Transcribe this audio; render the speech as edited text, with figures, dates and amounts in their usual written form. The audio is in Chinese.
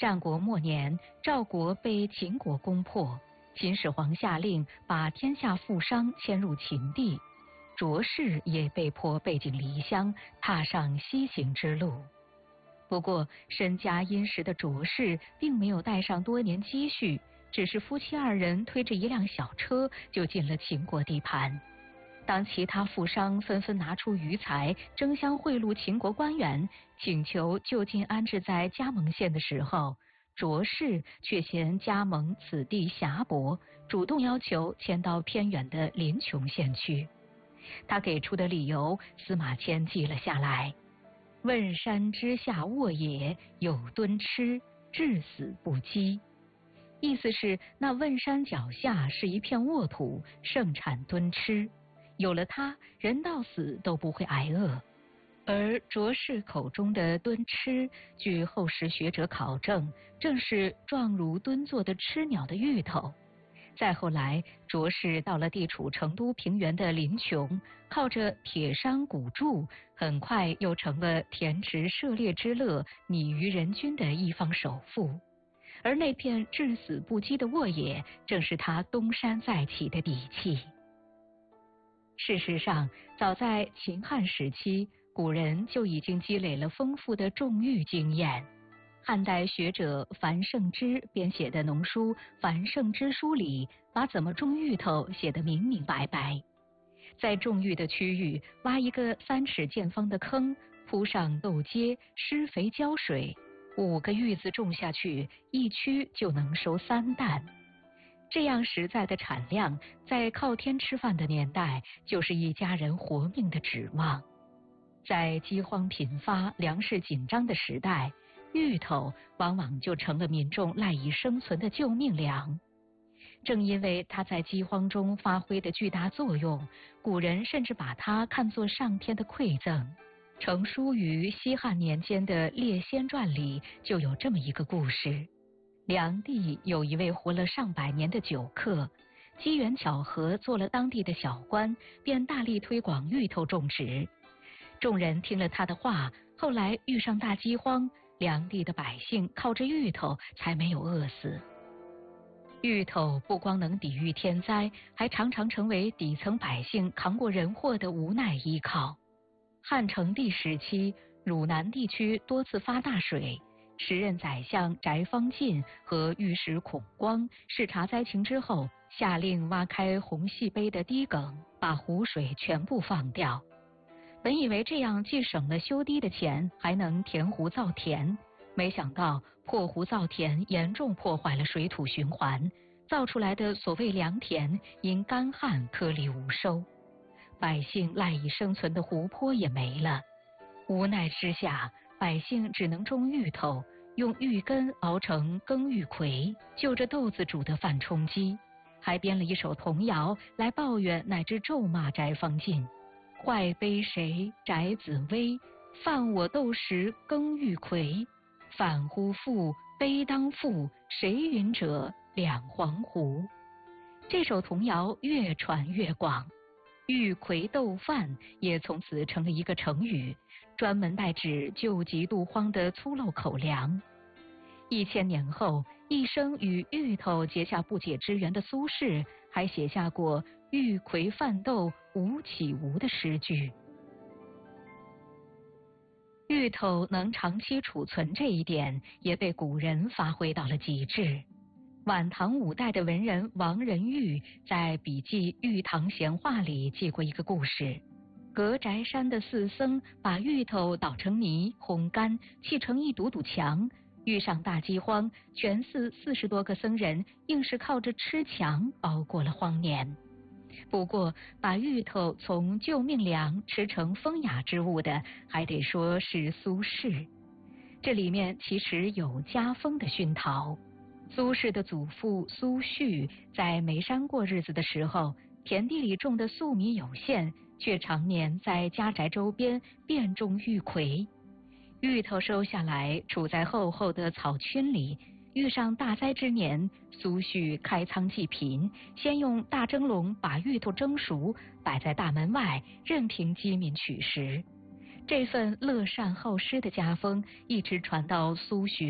战国末年，赵国被秦国攻破，秦始皇下令把天下富商迁入秦地，卓氏也被迫背井离乡，踏上西行之路。不过，身家殷实的卓氏并没有带上多年积蓄，只是夫妻二人推着一辆小车就进了秦国地盘。当其他富商纷纷拿出余财争相贿赂秦国官员，请求就近安置在加盟县的时候，卓氏却嫌加盟此地狭薄，主动要求迁到偏远的临邛县去。他给出的理由，司马迁记了下来：汶山之下沃野，有敦吃，至死不饥。意思是那汶山脚下是一片沃土，盛产敦吃，有了它，人到死都不会挨饿。而卓氏口中的敦吃，据后世学者考证，正是状如敦做的吃鸟的芋头。再后来，卓氏到了地处成都平原的临邛，靠着铁山古筑，很快又成了田池涉猎之乐、米鱼人均的一方首富。而那片至死不饥的沃野，正是他东山再起的底气。事实上，早在秦汉时期，古人就已经积累了丰富的种芋经验。汉代学者樊胜之编写的农书《樊胜之书》里，把怎么种芋头写得明明白白。在种芋的区域挖一个3尺见方的坑，铺上豆秸，施肥浇水，5个芋子种下去，一区就能收3担。这样实在的产量，在靠天吃饭的年代，就是一家人活命的指望。在饥荒频发、粮食紧张的时代，芋头往往就成了民众赖以生存的救命粮。正因为它在饥荒中发挥的巨大作用，古人甚至把它看作上天的馈赠。成书于西汉年间的《列仙传》里就有这么一个故事：梁地有一位活了上百年的酒客，机缘巧合做了当地的小官，便大力推广芋头种植。众人听了他的话，后来遇上大饥荒，梁地的百姓靠着芋头才没有饿死。芋头不光能抵御天灾，还常常成为底层百姓扛过人祸的无奈依靠。汉成帝时期，汝南地区多次发大水，时任宰相翟方进和御史孔光视察灾情之后，下令挖开红细碑的堤埂，把湖水全部放掉。本以为这样既省了修堤的钱，还能填湖造田，没想到破湖造田严重破坏了水土循环，造出来的所谓良田因干旱颗粒无收，百姓赖以生存的湖泊也没了。无奈之下，百姓只能种芋头，用芋根熬成羹芋葵，就着豆子煮的饭充饥，还编了一首童谣来抱怨乃至咒骂翟方进：坏悲谁翟子微，犯我豆食羹芋葵，反乎父悲当负，谁云者两黄湖。这首童谣越传越广，芋葵豆饭也从此成了一个成语，专门代指救急渡荒的粗陋口粮。1000年后，一生与芋头结下不解之缘的苏轼，还写下过“芋葵饭豆无起无”的诗句。芋头能长期储存这一点，也被古人发挥到了极致。晚唐5代的文人王仁玉在笔记《玉堂闲话》里记过一个故事：隔宅山的4僧把芋头捣成泥，烘干，砌成一堵堵墙。遇上大饥荒，全寺40多个僧人硬是靠着吃墙熬过了荒年。不过，把芋头从救命粮吃成风雅之物的，还得说是苏轼。这里面其实有家风的熏陶。苏轼的祖父苏煦在眉山过日子的时候，田地里种的粟米有限，却常年在家宅周边遍种芋葵。芋头收下来，储在厚厚的草衾里。遇上大灾之年，苏煦开仓济贫，先用大蒸笼把芋头蒸熟，摆在大门外，任凭饥民取食。这份乐善好施的家风一直传到苏洵